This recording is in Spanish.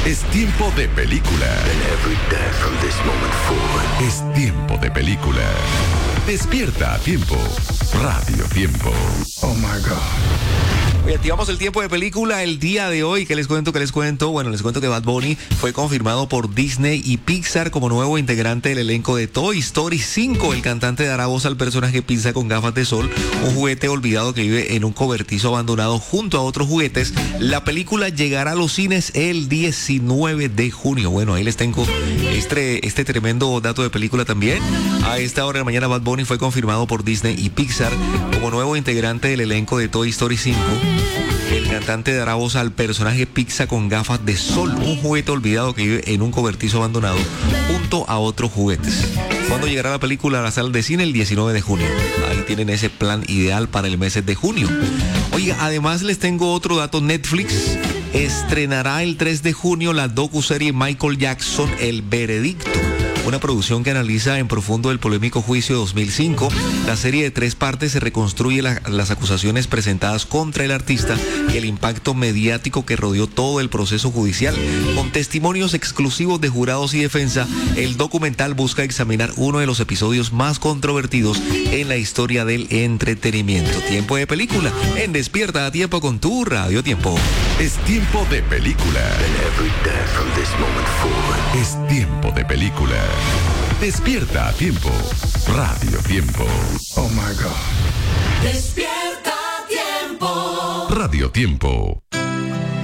Es tiempo de película. And every day from this moment forward. Es tiempo de película. Despierta a tiempo. Radio Tiempo. Oh my God. Hoy activamos el tiempo de película el día de hoy. ¿Qué les cuento? Bueno, les cuento que Bad Bunny fue confirmado por Disney y Pixar como nuevo integrante del elenco de Toy Story 5. El cantante dará voz al personaje Pizza con gafas de sol, un juguete olvidado que vive en un cobertizo abandonado junto a otros juguetes. La película llegará a los cines el 19 de junio. Bueno, ahí les tengo este tremendo dato de película también. A esta hora de la mañana Bad Bunny fue confirmado por Disney y Pixar como nuevo integrante del elenco de Toy Story 5. El cantante dará voz al personaje Pizza con gafas de sol, un juguete olvidado que vive en un cobertizo abandonado junto a otros juguetes. ¿Cuándo llegará la película a la sala de cine? El 19 de junio. Ahí tienen ese plan ideal para el mes de junio. Oiga, además les tengo otro dato. Netflix estrenará el 3 de junio la docuserie Michael Jackson, El Veredicto. Una producción que analiza en profundo el polémico juicio de 2005. La serie de 3 partes se reconstruye las acusaciones presentadas contra el artista y el impacto mediático que rodeó todo el proceso judicial. Con testimonios exclusivos de jurados y defensa, el documental busca examinar uno de los episodios más controvertidos en la historia del entretenimiento. Tiempo de película en Despierta a Tiempo con tu Radio Tiempo. Es tiempo de película. And every day from this moment forward. Es tiempo de película. Despierta a tiempo. Radio Tiempo. Oh my God. Despierta a tiempo. Radio Tiempo.